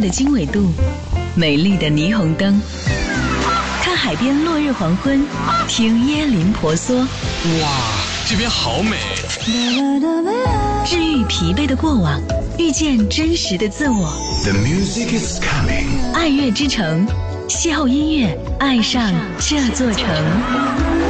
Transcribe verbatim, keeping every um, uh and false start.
的经纬度，美丽的霓虹灯，看海边落日黄昏，听椰林婆娑。 哇，这边好美！ 治愈疲惫的过往，遇见真实的自我。 The music is coming。 爱乐之城，邂逅音乐，爱上这座城。